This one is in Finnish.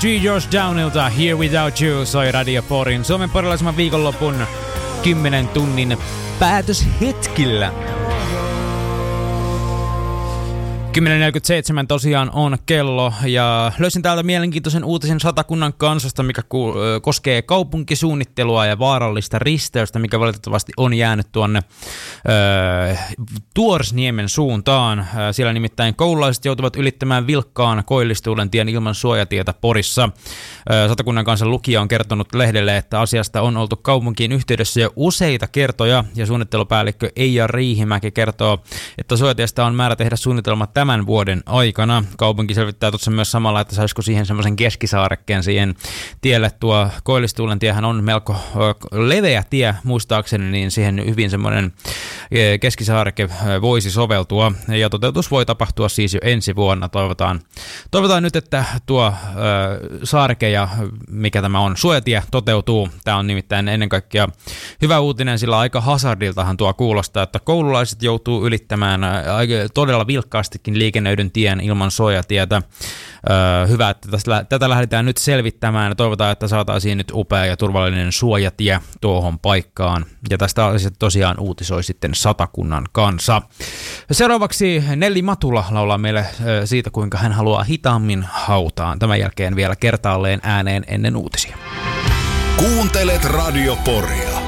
Josh Downilta Here Without You soi Radio Porin Suomen porilaisemman viikonlopun 10 tunnin päätöshetkillä. 10.47 tosiaan on kello ja löysin täältä mielenkiintoisen uutisen Satakunnan Kansasta, mikä koskee kaupunkisuunnittelua ja vaarallista risteystä, mikä valitettavasti on jäänyt tuonne Tuorsniemen suuntaan. Siellä nimittäin koululaiset joutuvat ylittämään vilkkaan Koillistuulen tien ilman suojatietä Porissa. Satakunnan Kansan lukija on kertonut lehdelle, että asiasta on oltu kaupunkiin yhteydessä jo useita kertoja ja suunnittelupäällikkö Eija Riihimäki kertoo, että suojatiestä on määrä tehdä suunnitelmat tämän vuoden aikana. Kaupunki selvittää tuossa myös samalla, että saisiko siihen semmoisen keskisaarekkeen siihen tielle. Tuo Koillistuulen tiehän on melko leveä tie muistaakseni, niin siihen hyvin semmoinen keskisaareke voisi soveltua. Ja toteutus voi tapahtua siis jo ensi vuonna. Toivotaan nyt, että tuo saareke ja mikä tämä on, suojatie toteutuu. Tämä on nimittäin ennen kaikkea hyvä uutinen, sillä aika hazardiltahan tuo kuulostaa, että koululaiset joutuu ylittämään todella vilkkaastikin liikennöidyn tien ilman suojatietä. Hyvä, että tätä lähdetään nyt selvittämään ja toivotaan, että saataisiin nyt upea ja turvallinen suojatie tuohon paikkaan. Ja tästä asiasta tosiaan uutisoi sitten Satakunnan Kansa. Seuraavaksi Nelli Matula laulaa meille siitä, kuinka hän haluaa hitaammin hautaan. Tämän jälkeen vielä kertaalleen ääneen ennen uutisia. Kuuntelet Radio Poria.